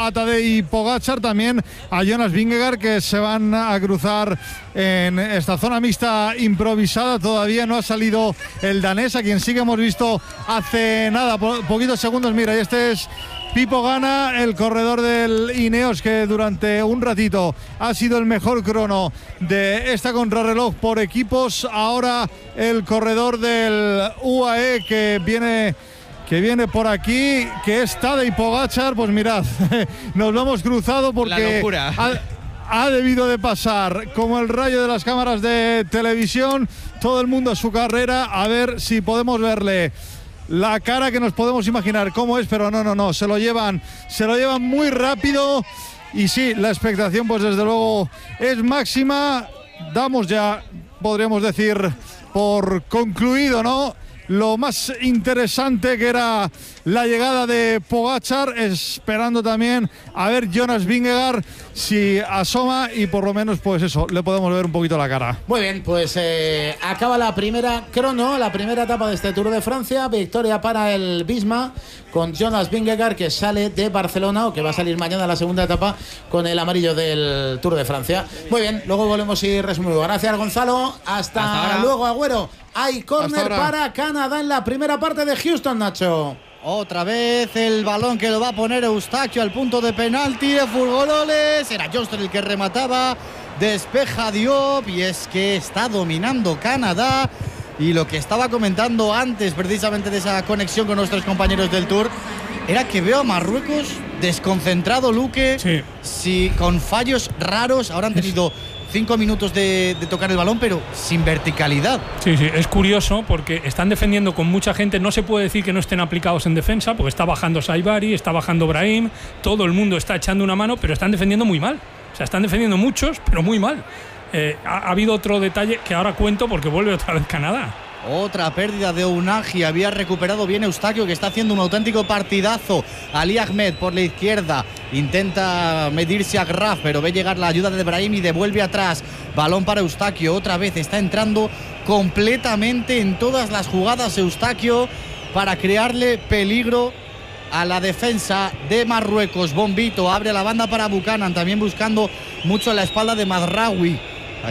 a Tadej Pogačar, también a Jonas Vingegaard, que se van a cruzar en esta zona mixta improvisada. Todavía no ha salido el danés, a quien sí que hemos visto hace nada, poquitos segundos. Mira, y este es Pipo Gana, el corredor del Ineos, que durante un ratito ha sido el mejor crono de esta contrarreloj por equipos. Ahora el corredor del UAE que viene por aquí, que es Tadej Pogačar. Pues mirad, nos lo hemos cruzado porque ha debido de pasar como el rayo de las cámaras de televisión. Todo el mundo a su carrera, a ver si podemos verle la cara, que nos podemos imaginar cómo es, pero no, se lo llevan muy rápido. Y sí, la expectación pues desde luego es máxima. Damos ya, podríamos decir, por concluido, ¿no?, lo más interesante, que era la llegada de Pogačar, esperando también a ver Jonas Vingegaard si asoma, y por lo menos pues eso, le podemos ver un poquito la cara. Muy bien, pues acaba la primera crono, la primera etapa de este Tour de Francia. Victoria para el Visma con Jonas Vingegaard, que sale de Barcelona, o que va a salir mañana la segunda etapa con el amarillo del Tour de Francia. Muy bien, luego volvemos y resumimos. Gracias, Gonzalo. Hasta luego, Agüero. Hay córner para Canadá en la primera parte de Houston, Nacho. Otra vez el balón que lo va a poner Eustaquio al punto de penalti de Furgololes. Era Johnston el que remataba. Despeja Diop, y es que está dominando Canadá. Y lo que estaba comentando antes, precisamente de esa conexión con nuestros compañeros del Tour, era que veo a Marruecos desconcentrado, Luque. Sí. Sí, con fallos raros. Ahora han tenido 5 minutos de tocar el balón, pero sin verticalidad. Sí, es curioso porque están defendiendo con mucha gente. No se puede decir que no estén aplicados en defensa, porque está bajando Saibari, está bajando Brahim, todo el mundo está echando una mano, pero están defendiendo muy mal. O sea, están defendiendo muchos, pero muy mal. Ha habido otro detalle que ahora cuento, porque vuelve otra vez Canadá. Otra pérdida de Unagi. Había recuperado bien Eustaquio, que está haciendo un auténtico partidazo. Ali Ahmed por la izquierda intenta medirse a Graf, pero ve llegar la ayuda de Brahim y devuelve atrás. Balón para Eustaquio. Otra vez está entrando completamente en todas las jugadas Eustaquio para crearle peligro a la defensa de Marruecos. Bombito abre la banda para Buchanan, también buscando mucho la espalda de Mazraoui.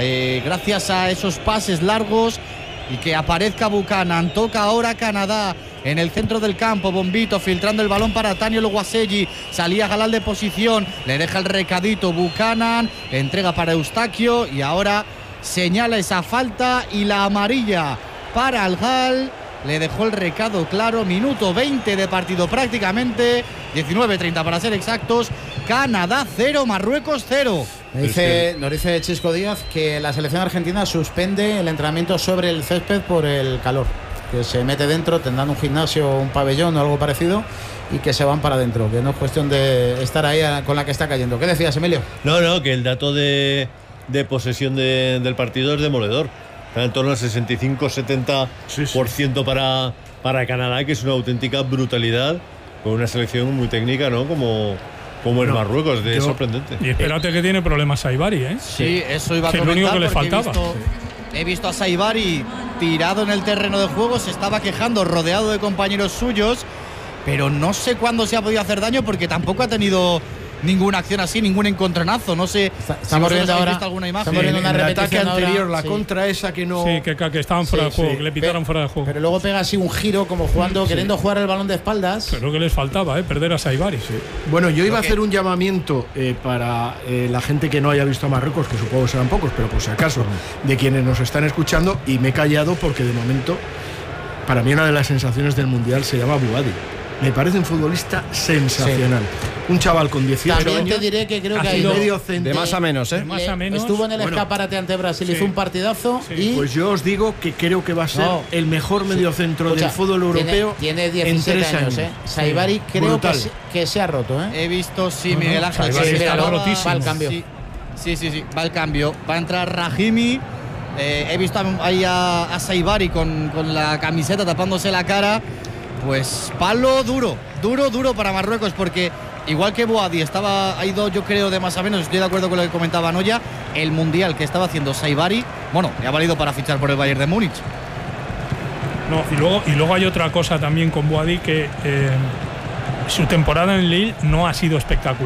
Gracias a esos pases largos y que aparezca Buchanan. Toca ahora Canadá en el centro del campo. Bombito filtrando el balón para Taniel Guaselli. Salía Galal de posición, le deja el recadito Buchanan, entrega para Eustaquio y ahora señala esa falta y la amarilla para el Gal. Le dejó el recado claro. Minuto 20 de partido prácticamente, 19:30 para ser exactos. Canadá 0, Marruecos 0. Nos dice Chisco Díaz que la selección argentina suspende el entrenamiento sobre el césped por el calor, que se mete dentro, tendrán un gimnasio, un pabellón o algo parecido, y que se van para adentro, que no es cuestión de estar ahí con la que está cayendo. ¿Qué decías, Emilio? No, que el dato de posesión del partido es demoledor. Está en torno al 65-70% para Canadá, que es una auténtica brutalidad, con una selección muy técnica, ¿no? Como el Marruecos, sorprendente. Y espérate que tiene problemas Saibari, ¿eh? Sí, eso iba a comentar. Es lo único que le faltaba. He visto a Saibari tirado en el terreno de juego, se estaba quejando, rodeado de compañeros suyos, pero no sé cuándo se ha podido hacer daño, porque tampoco ha tenido ninguna acción así, ningún encontronazo. No sé estamos viendo ahora visto alguna imagen. Estamos viendo una repetición anterior, ahora, la contra esa que no. Sí, que estaban fuera de juego, que le pitaron fuera de juego. Pero luego pega así un giro, como jugando, queriendo jugar el balón de espaldas. Pero que les faltaba, perder a Saibari. Sí. Bueno, yo iba a hacer un llamamiento para la gente que no haya visto a Marruecos, que supongo que serán pocos, pero por si acaso, de quienes nos están escuchando, y me he callado porque de momento, para mí una de las sensaciones del Mundial se llama Bouhaddi. Me parece un futbolista sensacional. Sí. Un chaval con 18 También años. Te diré que creo que ha ido medio centro. De más a menos, ¿eh? Más a menos. Estuvo en el escaparate ante Brasil, hizo un partidazo. Sí. Y pues yo os digo que creo que va a ser el mejor mediocentro del fútbol europeo. Tiene 17 años, ¿eh? Saibari creo que se ha roto, ¿eh? He visto, Miguel Ángel. Está rotísimo. Va al cambio. Sí, va al cambio. Va a entrar Rahimi. He visto ahí a Saibari con la camiseta tapándose la cara. Pues palo duro para Marruecos, porque igual que Bouhaddi ha ido, yo creo, de más a menos, estoy de acuerdo con lo que comentaba Noya, el mundial que estaba haciendo Saibari, le ha valido para fichar por el Bayern de Múnich. No, y luego hay otra cosa también con Bouhaddi, que su temporada en Lille no ha sido espectacular.